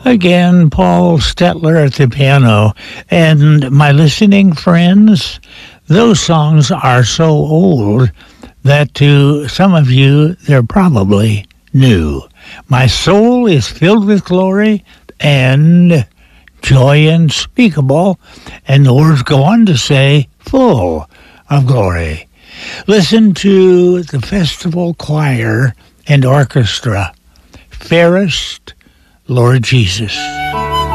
Again, Paul Stetler at the piano. And my listening friends, those songs are so old that to some of you, they're probably new. My soul is filled with glory and joy unspeakable, and the words go on to say, full of glory. Listen to the Festival Choir and Orchestra, Fairest Lord Jesus.